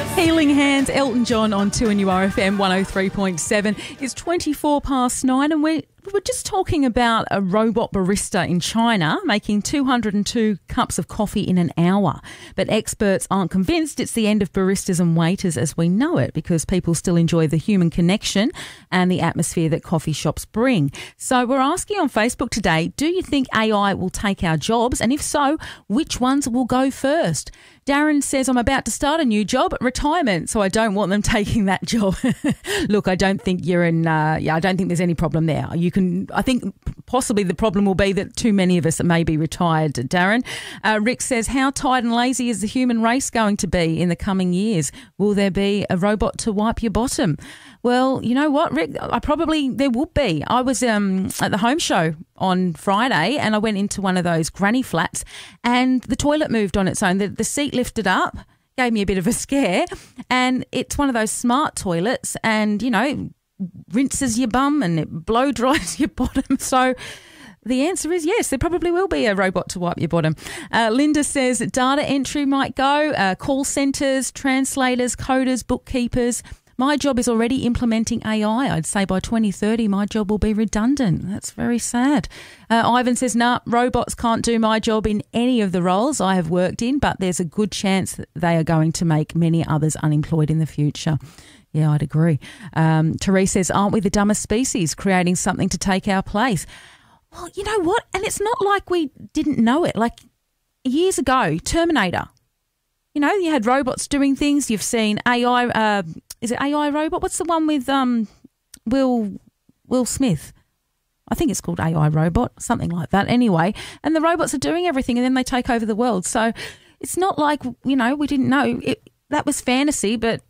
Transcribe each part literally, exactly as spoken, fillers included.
Healing Hands, Elton John on two N U R F M one oh three point seven. It's twenty-four past nine and we're, we're just talking about a robot barista in China making two hundred two cups of coffee in an hour. But experts aren't convinced it's the end of baristas and waiters as we know it, because people still enjoy the human connection and the atmosphere that coffee shops bring. So we're asking on Facebook today, do you think A I will take our jobs? And if so, which ones will go first? Darren says, I'm about to start a new job, retirement, so I don't want them taking that job. Look, I don't think you're in, uh, yeah, I don't think there's any problem there. You can, I think possibly the problem will be that too many of us may be retired, Darren. Uh, Rick says, how tired and lazy is the human race going to be in the coming years? Will there be a robot to wipe your bottom? Well, you know what, Rick, I probably, there would be. I was um, at the home show on Friday and I went into one of those granny flats and the toilet moved on its own. The, the seat lifted up, gave me a bit of a scare, and it's one of those smart toilets and, you know, rinses your bum and it blow dries your bottom. So the answer is yes, there probably will be a robot to wipe your bottom. Uh, Linda says data entry might go, uh, call centres, translators, coders, bookkeepers. My job is already implementing A I. I'd say by twenty thirty, my job will be redundant. That's very sad. Uh, Ivan says, nah, robots can't do my job in any of the roles I have worked in, but there's a good chance that they are going to make many others unemployed in the future. Yeah, I'd agree. Um, Therese says, aren't we the dumbest species creating something to take our place? Well, you know what? And it's not like we didn't know it. Like years ago, Terminator. You know, you had robots doing things. You've seen A I... Uh, Is it A I Robot? What's the one with um, Will Will Smith? I think it's called A I Robot, something like that. Anyway, and the robots are doing everything and then they take over the world. So it's not like, you know, we didn't know. It, that was fantasy, but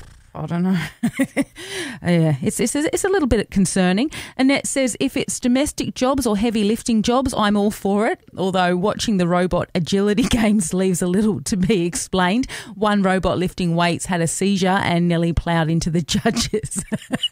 I don't know. yeah, it's, it's, it's a little bit concerning. Annette says, if it's domestic jobs or heavy lifting jobs, I'm all for it. Although watching the robot agility games leaves a little to be explained. One robot lifting weights had a seizure and nearly ploughed into the judges.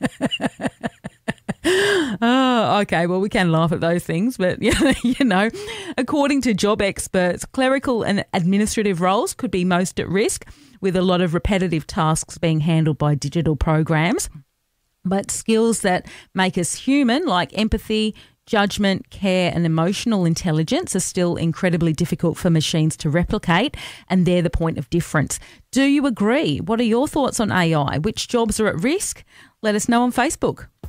Oh, okay. Well, we can laugh at those things, but, you know, according to job experts, clerical and administrative roles could be most at risk, with a lot of repetitive tasks being handled by digital programs. But skills that make us human, like empathy, judgment, care and emotional intelligence, are still incredibly difficult for machines to replicate, and they're the point of difference. Do you agree? What are your thoughts on A I? Which jobs are at risk? Let us know on Facebook.